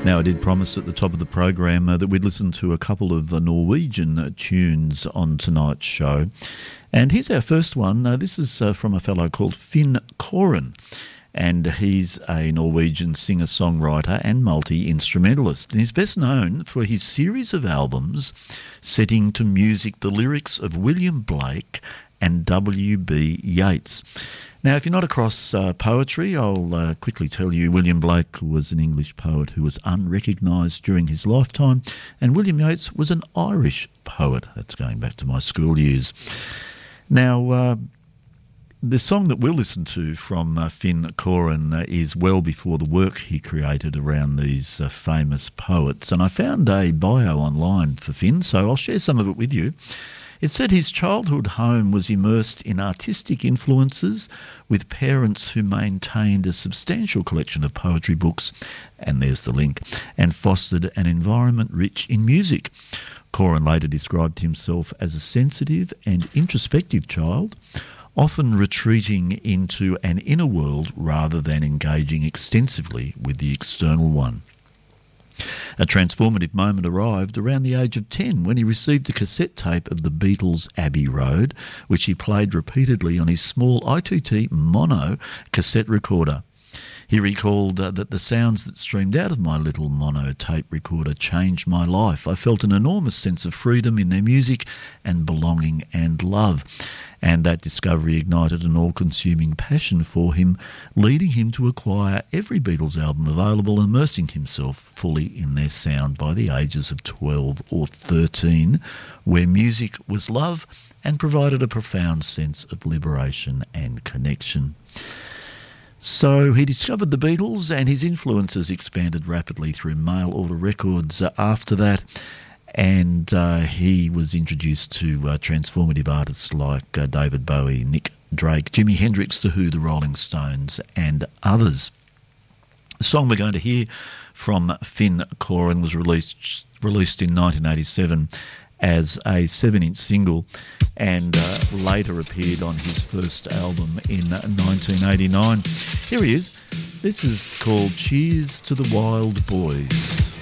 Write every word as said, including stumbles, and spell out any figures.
Now, I did promise at the top of the program uh, that we'd listen to a couple of uh, Norwegian uh, tunes on tonight's show. And here's our first one. Uh, this is uh, from a fellow called Finn Koren. And he's a Norwegian singer-songwriter and multi-instrumentalist. And he's best known for his series of albums setting to music the lyrics of William Blake and W B Yeats. Now, if you're not across uh, poetry, I'll uh, quickly tell you William Blake was an English poet who was unrecognised during his lifetime, and William Yeats was an Irish poet. That's going back to my school years. Now, uh, the song that we'll listen to from uh, Finn Koren uh, is well before the work he created around these uh, famous poets. And I found a bio online for Finn, so I'll share some of it with you. It said his childhood home was immersed in artistic influences with parents who maintained a substantial collection of poetry books, and there's the link, and fostered an environment rich in music. Koren later described himself as a sensitive and introspective child, often retreating into an inner world rather than engaging extensively with the external one. A transformative moment arrived around the age of ten when he received a cassette tape of the Beatles' Abbey Road, which he played repeatedly on his small I two T mono cassette recorder. He recalled uh, that the sounds that streamed out of my little mono tape recorder changed my life. I felt an enormous sense of freedom in their music and belonging and love. And that discovery ignited an all-consuming passion for him, leading him to acquire every Beatles album available and immersing himself fully in their sound by the ages of twelve or thirteen, where music was love and provided a profound sense of liberation and connection. So he discovered the Beatles, and his influences expanded rapidly through mail-order records after that, and uh, he was introduced to uh, transformative artists like uh, David Bowie, Nick Drake, Jimi Hendrix, The Who, The Rolling Stones, and others. The song we're going to hear from Finn Koren was released released in nineteen eighty-seven as a seven-inch single, and uh, later appeared on his first album in nineteen eighty-nine. Here he is. This is called Cheers to the Wild Boys.